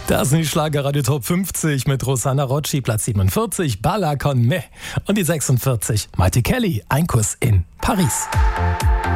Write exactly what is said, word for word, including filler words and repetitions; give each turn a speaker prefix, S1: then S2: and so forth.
S1: Das sind die Schlagerradio Top fünfzig mit Rosanna Rocci, Platz siebenundvierzig, Bala con me und die sechsundvierzig, Marty Kelly, Ein Kuss in Paris.